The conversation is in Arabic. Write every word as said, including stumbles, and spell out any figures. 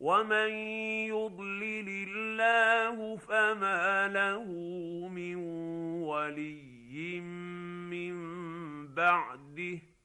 ومن يضلل الله فما له من ولي من بعده